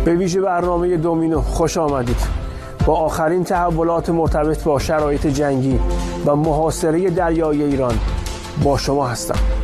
به ویژه برنامه دومینو خوش آمدید. با آخرین تحولات مرتبط با شرایط جنگی و محاصره دریایی ایران با شما هستم.